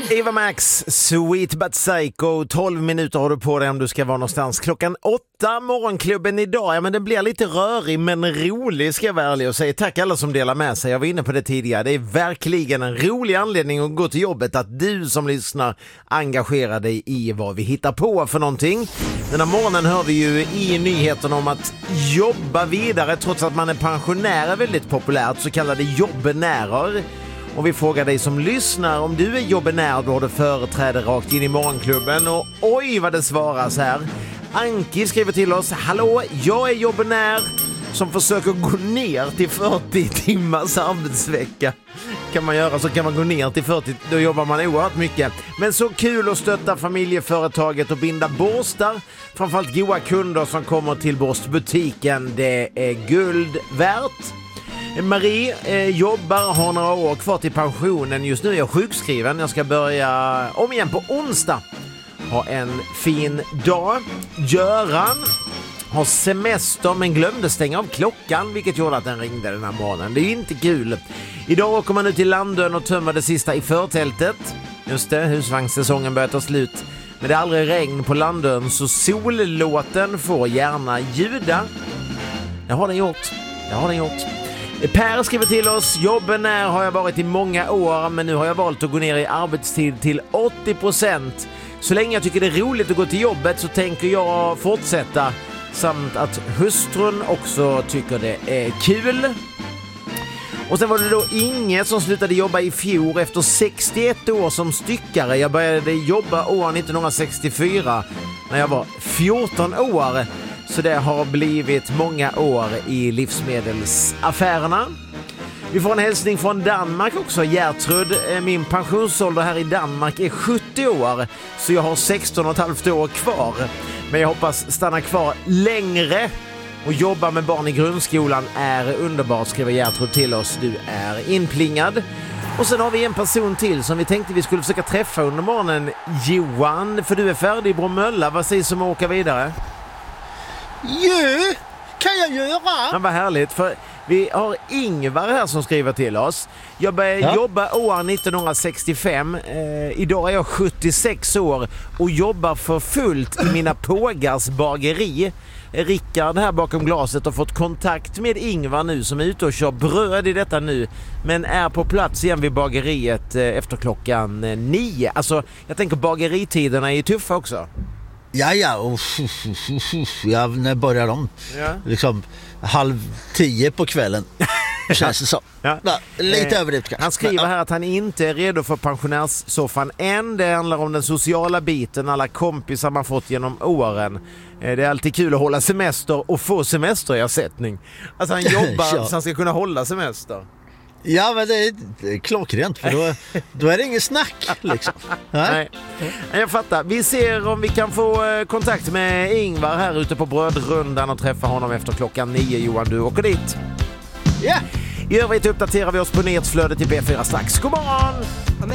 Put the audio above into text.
Eva Max, Sweet But Psycho. 12 minuter har du på dig om du ska vara någonstans. 8:00, morgonklubben idag. Ja, men den blir lite rörig men rolig, ska jag vara ärlig och säga. Tack alla som delar med sig. Jag var inne på det tidigare. Det är verkligen en rolig anledning att gå till jobbet. Att du som lyssnar engagerar dig i vad vi hittar på för någonting. Den här morgonen hör vi ju i nyheten om att jobba vidare trots att man är pensionär är väldigt populärt. Så kallade jobbenärer. Och vi frågar dig som lyssnar om du är jobbenär då du företräder rakt in i morgonklubben. Och oj vad det svaras här. Anki skriver till oss: hallå, jag är jobbenär som försöker gå ner till 40 timmars arbetsvecka. Kan man göra så kan man gå ner till 40, då jobbar man oerhört mycket. Men så kul att stötta familjeföretaget och binda borstar. Framförallt goda kunder som kommer till borstbutiken. Det är guld värt. Marie jobbar, har några år kvar till pensionen. Just nu är jag sjukskriven. Jag ska börja om igen på onsdag. Ha en fin dag. Göran har semester men glömde stänga av klockan, vilket gjorde att den ringde den här morgonen. Det är inte kul. Idag åker man ut till Landön och tömmer det sista i förtältet. Just det, husvagnssäsongen börjar ta slut. Men det är aldrig regn på Landön, så sollåten får gärna ljuda. Det har den gjort. Per skriver till oss: jobben har jag varit i många år, men nu har jag valt att gå ner i arbetstid till 80%. Så länge jag tycker det är roligt att gå till jobbet så tänker jag fortsätta, samt att hustrun också tycker det är kul. Och sen var det då Inge som slutade jobba i fjol efter 61 år som styckare. Jag började jobba år 1964 när jag var 14 år. Så det har blivit många år i livsmedelsaffärerna. Vi får en hälsning från Danmark också. Gertrud, min pensionsålder här i Danmark är 70 år. Så jag har 16,5 år kvar. Men jag hoppas stanna kvar längre. Och jobba med barn i grundskolan är underbart, skriver Gertrud till oss. Du är inplingad. Och sen har vi en person till som vi tänkte vi skulle försöka träffa under morgonen. Johan, för du är färdig i Bromölla. Vad sägs om att åka vidare? Jo, kan jag göra? Ja, vad härligt, för vi har Ingvar här som skriver till oss. Jag började jobba år 1965. Idag är jag 76 år och jobbar för fullt i mina pågars bageri. Rickard här bakom glaset har fått kontakt med Ingvar nu som är ute och kör bröd i detta nu, men är på plats igen vid bageriet efter klockan 9. Alltså, jag tänker bageritiderna är ju tuffa också. Ja, och när börjar de? Ja. Liksom 9:30 på kvällen. Känns det så. Ja. Lite överdrivet kanske. Han skriver här att han inte är redo för pensionärssoffan än. Det handlar om den sociala biten, alla kompisar man fått genom åren. Det är alltid kul att hålla semester och få semesterersättning. Alltså han jobbar så han ska kunna hålla semester. Ja, men det är klockrent, för då är det ingen snack liksom. Nej, jag fattar. Vi ser om vi kan få kontakt med Ingvar här ute på Brödrundan och träffa honom efter klockan 9. Johan, du åker dit. Ja. I övrigt uppdaterar vi oss på nyhetsflödet i B4 strax. God morgon!